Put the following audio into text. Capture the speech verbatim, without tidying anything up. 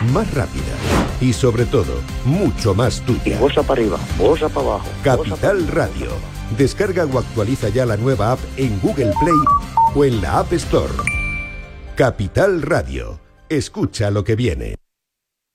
más rápida y sobre todo, mucho más tuya. Bosa para arriba, bosa para abajo. Capital Radio. Descarga o actualiza ya la nueva app en Google Play o en la App Store. Capital Radio. Escucha lo que viene.